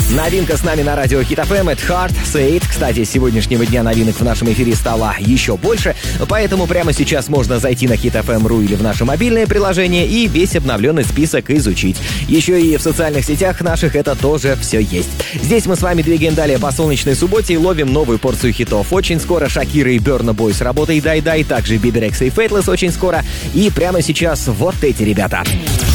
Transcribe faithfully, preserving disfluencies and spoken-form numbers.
Новинка с нами на радио Hit эф эм, это Hard Say It. Кстати, с сегодняшнего дня новинок в нашем эфире стало еще больше, поэтому прямо сейчас можно зайти на Hit эф эм точка ру или в наше мобильное приложение и весь обновленный список изучить. Еще и в социальных сетях наших это тоже все есть. Здесь мы с вами двигаем далее по солнечной субботе и ловим новую порцию хитов. Очень скоро Шакира и Burna Boy с работой «Дай-дай», также Биберекс и Фейтлесс очень скоро. И прямо сейчас вот эти ребята.